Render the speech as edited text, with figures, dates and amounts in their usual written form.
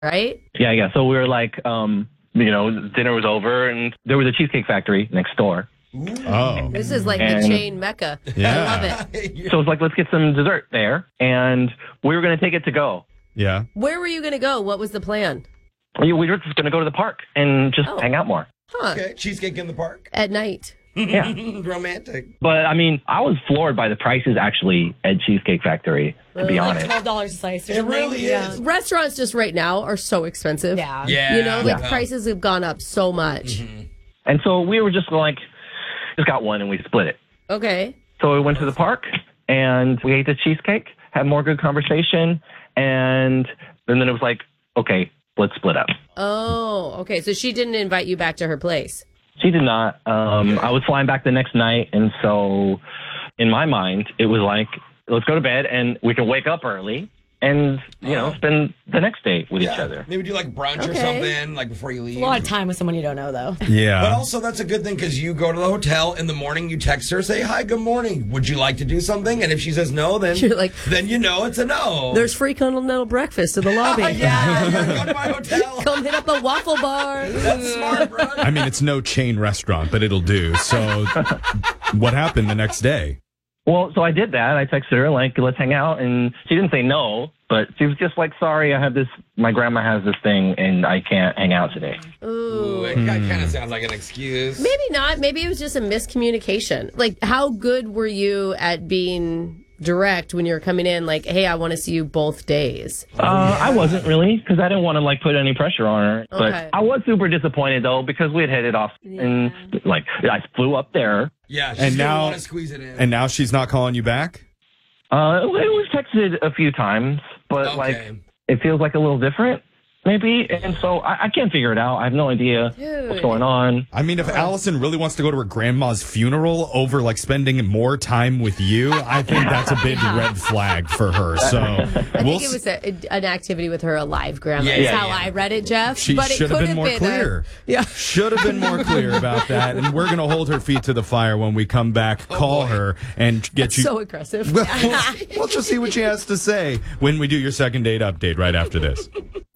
right? Yeah. So we were like, dinner was over, and there was a Cheesecake Factory next door. Oh. This is like the chain mecca. Yeah. I love it. So it was like, let's get some dessert there, and we were going to take it to go. Yeah. Where were you going to go? What was the plan? We were just going to go to the park and just hang out more. Huh. Okay, cheesecake in the park. At night. Yeah. Romantic. But, I mean, I was floored by the prices actually at Cheesecake Factory, to be honest. $12 a slice. It really is. Restaurants just right now are so expensive. Yeah. Yeah. You know, prices have gone up so much. Mm-hmm. And so we were just like, just got one and we split it. Okay. So we went to the park and we ate the cheesecake, had more good conversation, and then it was like, okay, let's split up. Oh, okay. So she didn't invite you back to her place. She did not. I was flying back the next night, and so in my mind, it was like, let's go to bed and we can wake up early and, spend the next day with each other. Maybe do like brunch or something, like before you leave. A lot of time with someone you don't know, though. Yeah. But also, that's a good thing because you go to the hotel in the morning, you text her, say, hi, good morning. Would you like to do something? And if she says no, then You're like, then you know it's a no. there's free continental breakfast in the lobby. Go to my hotel. Come hit up the waffle bar. That's smart, bro. I mean, it's no chain restaurant, but it'll do. So what happened the next day? Well, so I did that. I texted her, like, let's hang out. And she didn't say no, but she was just like, sorry, my grandma has this thing and I can't hang out today. Ooh, it kind of sounds like an excuse. Maybe not. Maybe it was just a miscommunication. Like, how good were you at being direct when you were coming in? Like, hey, I want to see you both days. I wasn't really, because I didn't want to, like, put any pressure on her. Okay. But I was super disappointed, though, because we had headed off. And, like, I flew up there. Yeah, she's And going to now- want to squeeze it in. And now she's not calling you back? It was texted a few times, but, like, it feels like a little different, maybe. And so I can't figure it out. I have no idea what's going on. I mean, if Allison really wants to go to her grandma's funeral over, like, spending more time with you, I think that's a big red flag for her. So I think it was an activity with her alive grandma. Yeah, Is yeah, how yeah. I read it, Jeff. She but it should have could been more clear. Yeah. Should have been more clear about that. And we're going to hold her feet to the fire when we come back, call her, and get you. So aggressive. We'll just see what she has to say when we do your second date update right after this.